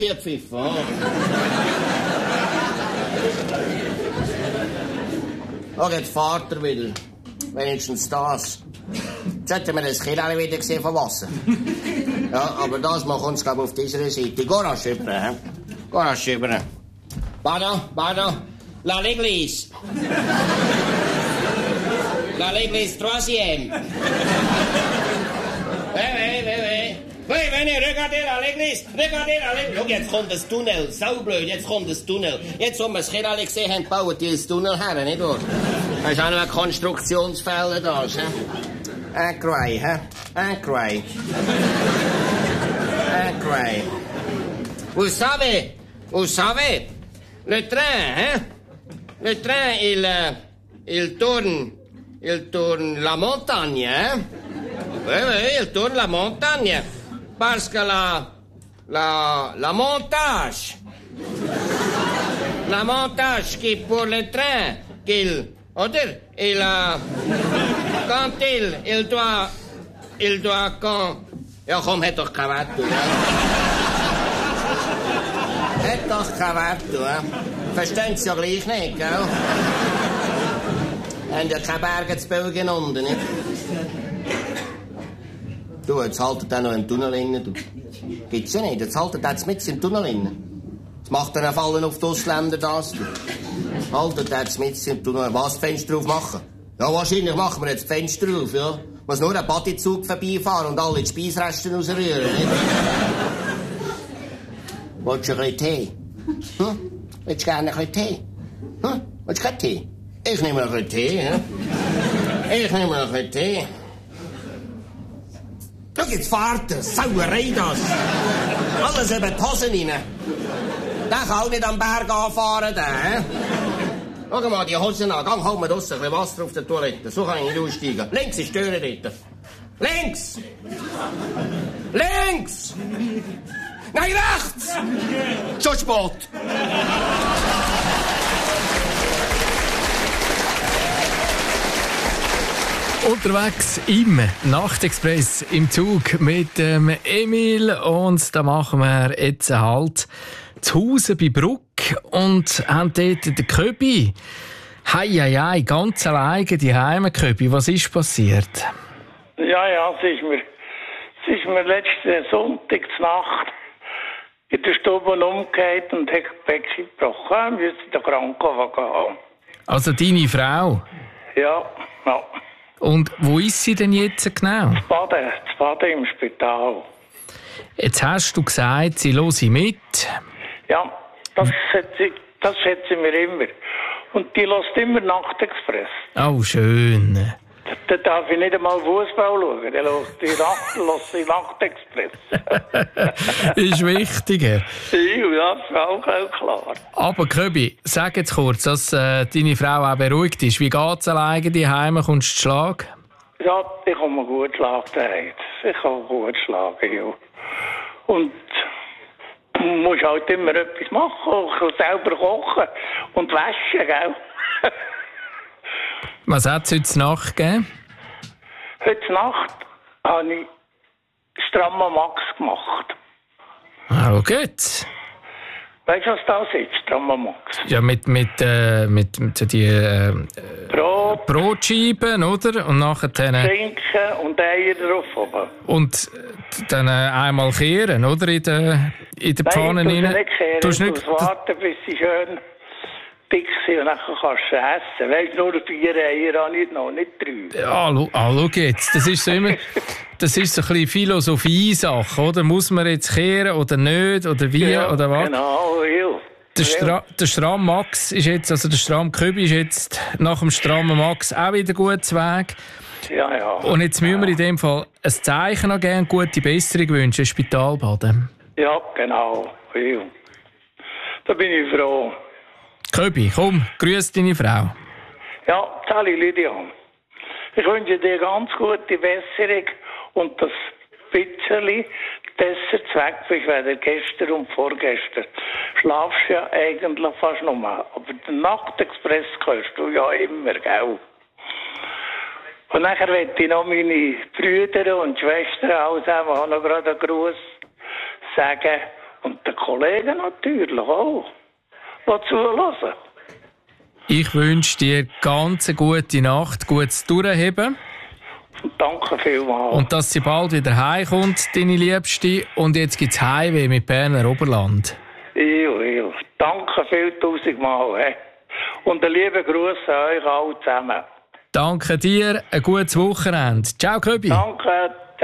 Hier Pfiff, oh. Oh, jetzt fährt er wieder. Wenigstens das. Jetzt hätten wir das Kind alle wieder gesehen vom Wasser. Ja, aber das macht uns, glaube ich, auf dieser Seite. Geh rasch rüber, hä? Geh rasch rüber. Pardon. L'église. L'église troisième. Oui, venez, regardez l'église. Schau, jetzt kommt das Tunnel. Saublöd, jetzt kommt das Tunnel. Jetzt, wo wir das Kind alle gesehen haben, bauen die das Tunnel her, nicht wahr? Das ist auch noch ein Konstruktionsfehler da, hä? Incroyable, hä? Incroyable. Vous savez, le train, hein? Le train, il tourne la montagne, hein? Oui, il tourne la montagne. Parce que la montage qui pour le train, quand il doit, ja komm, hat doch kein Wert, du, ja. Hat doch kein Wert, du, ja. Verstehen Sie ja gleich nicht, gell? Haben ja keine Berge zu Belgien unten, nicht? Du, jetzt haltet er noch im Tunnel inne, du. Gibt's ja nicht, jetzt haltet er mit im Tunnel inne. Jetzt macht er einen Fallen auf die Ausländer, das, du. Haltet er mit im Tunnel. Was, Fenster aufmachen? Ja, wahrscheinlich machen wir jetzt die Fenster auf, ja. Muss nur ein Badezug vorbeifahren und alle die Speisresten rausrühren, nicht? Willst du ein bisschen Tee? Willst du gerne ein bisschen Tee? Willst du keinen Tee? Ich nehme ein bisschen Tee, ja. Ich nehme ein bisschen Tee. Schau, jetzt fahrt er. Sauerei, das. Alles über die Hosen rein. Der kann auch nicht am Berg anfahren, der, hä? Schau mal die Hosen an. Gang, halt mir draussen ein bisschen Wasser auf der Toilette. So kann ich nicht aussteigen. Links ist die Tür dort. Links! Links! Nein, rechts! Schon spät! Unterwegs im Nachtexpress im Zug mit Emil und da machen wir jetzt Halt zu Hause bei Bruck und haben dort den Köbi. Hei, ganz alleine die Heime, Köbi. Was ist passiert? Ja, es ist mir letzten Sonntag Nacht in der Stube umgekehrt und hat die Becken gebrochen. Wir müssen den Krankenwagen haben. Also deine Frau? Ja. Und wo ist sie denn jetzt genau? Das Baden im Spital. Jetzt hast du gesagt, sie höre mit. Ja, das schätze ich mir immer. Und die lässt immer Nachtexpress. Oh, schön. Da darf ich nicht einmal Fußball schauen. Der lässt die Nachtexpress. Ist wichtiger. Ja, das ist auch klar. Aber Köbi, sag jetzt kurz, dass deine Frau auch beruhigt ist. Wie geht's alleine die Heime? Kommst du zu Schlag? Ja, ich komme gut schlagen daheim. Ich kann gut schlagen, ja. Und du musst halt immer etwas machen, selber kochen und waschen, gell? Was hat es heute Nacht gegeben? Heute Nacht habe ich Stramma Max gemacht. Ah, gut. Weißt du, was das ist, Stramma Max? Ja, mit so die Brotscheiben, oder? Und nachher Schinken und Eier drauf oben. Und dann einmal kehren, oder? In der Pfanne rein. Nein, du nicht warten, bis sie schön dick sind und dann kannst du essen. Weißt du, nur 4 Eier habe ich noch, nicht 3. Ja, schau jetzt. Das ist so immer, das ist so ein bisschen Philosophie-Sache, oder? Muss man jetzt kehren oder nicht? Oder wie? Ja, oder was? Genau, ja. Der Stramm Max ist jetzt, also der Stramm Köbi ist jetzt nach dem Strammen Max auch wieder gut zu Weg. Ja. Und jetzt müssen wir in dem Fall ein Zeichen noch geben, gute Besserung wünschen, Spitalbaden. Ja, genau. Ja. Da bin ich froh. Köbi, komm, grüß deine Frau. Ja, Sally Lydia. Ich wünsche dir ganz gute Besserung und das bisschen besser weg bist, weil gestern und vorgestern. Schlafst ja eigentlich fast noch mal. Aber den Nachtexpress kannst du ja immer, gell? Und nachher möchte ich noch meine Brüder und Schwestern auch noch gerade einen Gruß sagen Und den Kollegen natürlich auch, die zuhören. Ich wünsche dir ganz eine gute Nacht, gutes Durchheben. Und danke vielmals. Und dass sie bald wieder heimkommt, deine Liebste. Und jetzt gibt es Heimweh mit Berner Oberland. Ja. Danke viel tausendmal. He. Und einen lieben Gruß an euch alle zusammen. Danke dir, ein gutes Wochenende. Ciao, Köbi. Danke.